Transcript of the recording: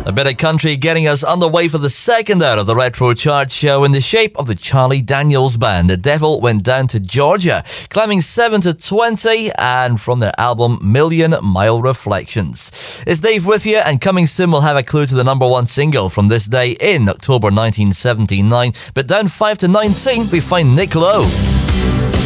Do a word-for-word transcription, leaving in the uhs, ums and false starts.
A bit of country getting us underway for the second hour of the Retro Chart Show in the shape of the Charlie Daniels Band. The Devil Went Down to Georgia, climbing seven to twenty, and from their album Million Mile Reflections. It's Dave with you, and coming soon we'll have a clue to the number one single from this day in October nineteen seventy-nine. But down five to nineteen we find Nick Lowe.